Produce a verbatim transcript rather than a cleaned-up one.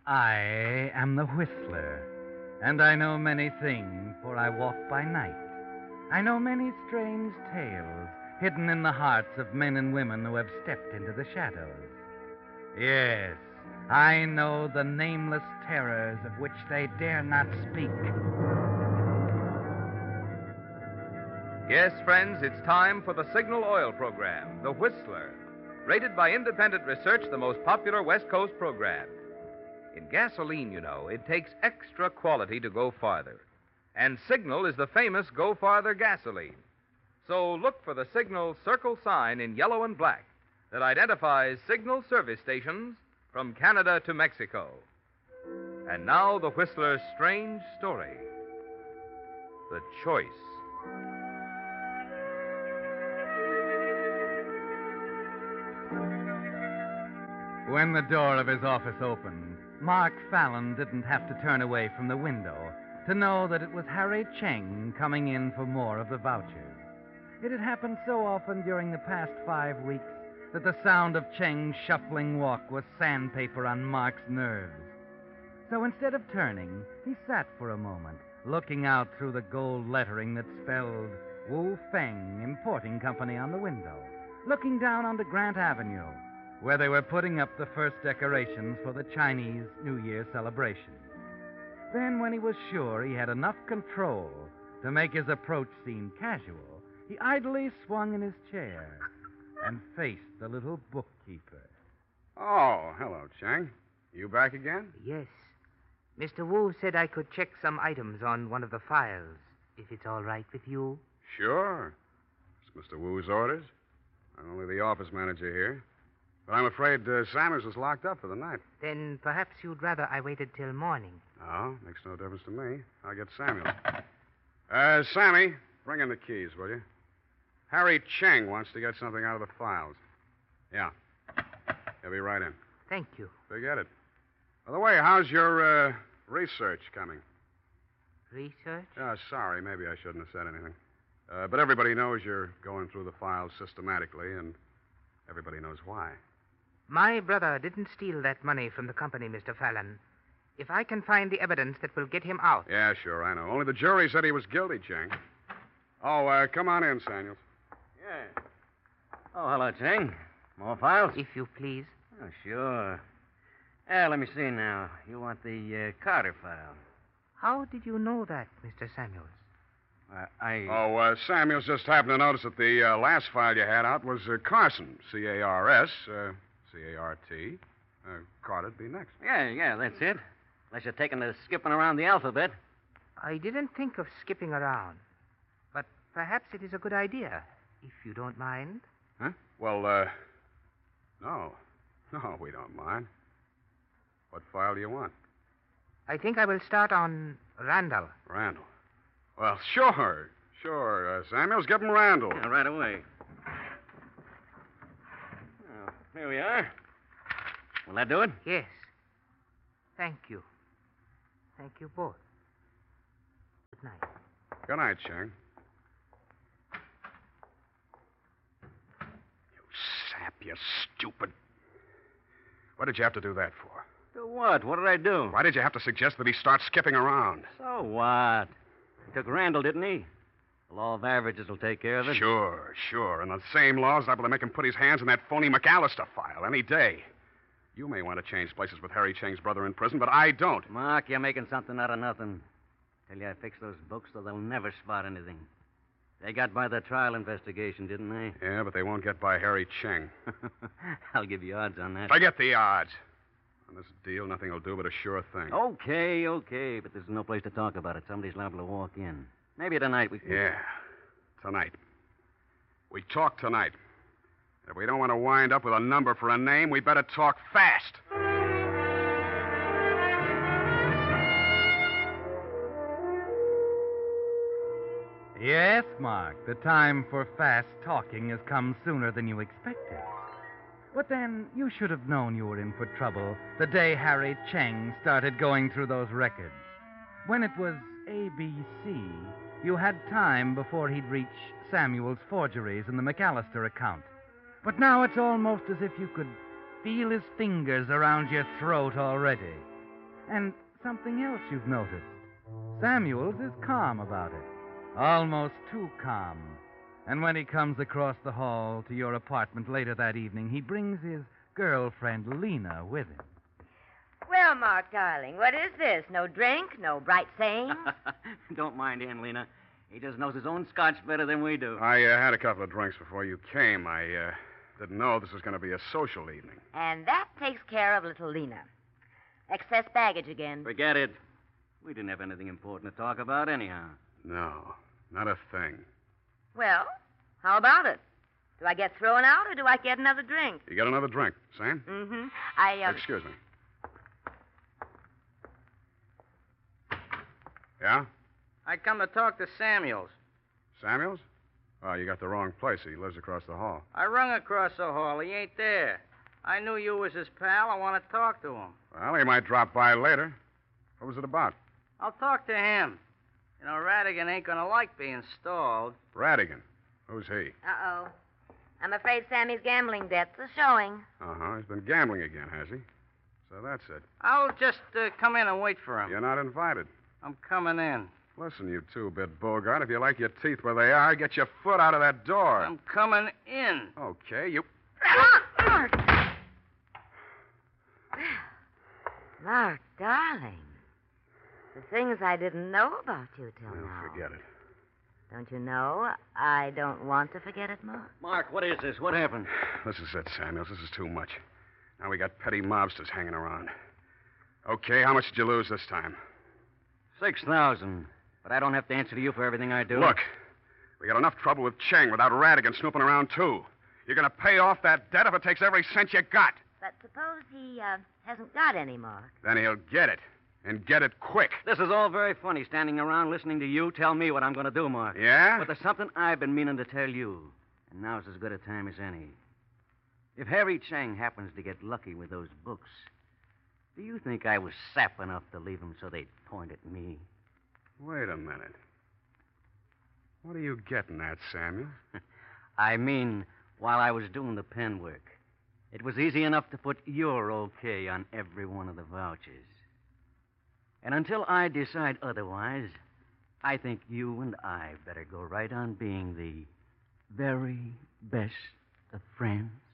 I am the Whistler, and I know many things, for I walk by night. I know many strange tales hidden in the hearts of men and women who have stepped into the shadows. Yes, I know the nameless terrors of which they dare not speak. Yes, friends, it's time for the Signal Oil program, The Whistler, rated by independent research the most popular West Coast program. In gasoline, you know, it takes extra quality to go farther. And Signal is the famous Go Farther gasoline. So look for the Signal circle sign in yellow and black that identifies Signal service stations from Canada to Mexico. And now the Whistler's strange story. The Choice. When the door of his office opened, Mark Fallon didn't have to turn away from the window to know that it was Harry Cheng coming in for more of the vouchers. It had happened so often during the past five weeks that the sound of Cheng's shuffling walk was sandpaper on Mark's nerves. So instead of turning, he sat for a moment, looking out through the gold lettering that spelled Wu Feng Importing Company on the window, looking down onto Grant Avenue, where they were putting up the first decorations for the Chinese New Year celebration. Then, when he was sure he had enough control to make his approach seem casual, he idly swung in his chair and faced the little bookkeeper. Oh, hello, Chang. You back again? Yes. Mister Wu said I could check some items on one of the files, if it's all right with you. Sure. It's Mister Wu's orders. I'm only the office manager here. But I'm afraid uh, Samuels is locked up for the night. Then perhaps you'd rather I waited till morning. Oh, makes no difference to me. I'll get Samuels. Uh, Sammy, bring in the keys, will you? Harry Cheng wants to get something out of the files. Yeah. He'll be right in. Thank you. Forget it. By the way, how's your uh, research coming? Research? Oh, sorry. Maybe I shouldn't have said anything. Uh, but everybody knows you're going through the files systematically, and everybody knows why. My brother didn't steal that money from the company, Mister Fallon. If I can find the evidence that will get him out. Yeah, sure, I know. Only the jury said he was guilty, Cheng. Oh, uh, come on in, Samuels. Yeah. Oh, hello, Cheng. More files? If you please. Oh, sure. Yeah, let me see now. You want the uh, Carter file. How did you know that, Mister Samuels? Uh, I... Oh, uh, Samuels just happened to notice that the uh, last file you had out was uh, Carson, C A R S, uh, C A R T. Uh, Carter'd be next. Yeah, yeah, that's it. Unless you're taking to skipping around the alphabet. I didn't think of skipping around. But perhaps it is a good idea, if you don't mind. Huh? Well, uh, no. No, we don't mind. What file do you want? I think I will start on Randall. Randall. Well, sure. Sure. Uh, Samuels, give him Randall. Yeah, right away. Well, here we are. Will that do it? Yes. Thank you. Thank you both. Good night. Good night, Cheng. You sap, you stupid. What did you have to do that for? Do what? What did I do? Why did you have to suggest that he start skipping around? So what? He took Randall, didn't he? The law of averages will take care of it. Sure, sure. And the same law is liable to make him put his hands in that phony McAllister file any day. You may want to change places with Harry Cheng's brother in prison, but I don't. Mark, you're making something out of nothing. Tell you I fixed those books so they'll never spot anything. They got by the trial investigation, didn't they? Yeah, but they won't get by Harry Cheng. I'll give you odds on that. Forget the odds. On this deal, nothing will do but a sure thing. Okay, okay, but there's no place to talk about it. Somebody's liable to walk in. Maybe tonight we can... Yeah, tonight. We talk tonight. If we don't want to wind up with a number for a name, we better talk fast. Yes, Mark, the time for fast talking has come sooner than you expected. But then, you should have known you were in for trouble the day Harry Cheng started going through those records. When it was A B C, you had time before he'd reach Samuel's forgeries and the McAllister account. But now it's almost as if you could feel his fingers around your throat already. And something else you've noticed. Samuels is calm about it. Almost too calm. And when he comes across the hall to your apartment later that evening, he brings his girlfriend, Lena, with him. Well, Mark, darling, what is this? No drink? No bright sayings? Don't mind him, Lena. He just knows his own scotch better than we do. I uh, had a couple of drinks before you came. I uh, didn't know this was going to be a social evening. And that takes care of little Lena. Excess baggage again. Forget it. We didn't have anything important to talk about anyhow. No, not a thing. Well, how about it? Do I get thrown out or do I get another drink? You got another drink, Sam? Mm-hmm. I, uh... Excuse me. Yeah? I come to talk to Samuels. Samuels? Oh, you got the wrong place. He lives across the hall. I rung across the hall. He ain't there. I knew you was his pal. I want to talk to him. Well, he might drop by later. What was it about? I'll talk to him. You know, Radigan ain't going to like being stalled. Radigan. Who's he? Uh-oh. I'm afraid Sammy's gambling debts are showing. Uh-huh. He's been gambling again, has he? So that's it. I'll just uh, come in and wait for him. You're not invited. I'm coming in. Listen, you two-bit Bogart, if you like your teeth where they are, get your foot out of that door. I'm coming in. Okay, you... Mark! Mark, darling. The things I didn't know about you till Well, now. forget it. Don't you know? I don't want to forget it, Mark. Mark, what is this? What happened? This is it, Samuels. This is too much. Now we got petty mobsters hanging around. Okay, how much did you lose this time? Six thousand. But I don't have to answer to you for everything I do. Look, we got enough trouble with Cheng without Radigan snooping around, too. You're going to pay off that debt if it takes every cent you got. But suppose he uh, hasn't got any, Mark. Then he'll get it. And get it quick. This is all very funny, standing around listening to you tell me what I'm going to do, Mark. Yeah? But there's something I've been meaning to tell you. And now's as good a time as any. If Harry Cheng happens to get lucky with those books, do you think I was sap enough to leave them so they'd point at me? Wait a minute. What are you getting at, Samuel? I mean, while I was doing the pen work, it was easy enough to put your okay on every one of the vouchers. And until I decide otherwise, I think you and I better go right on being the very best of friends.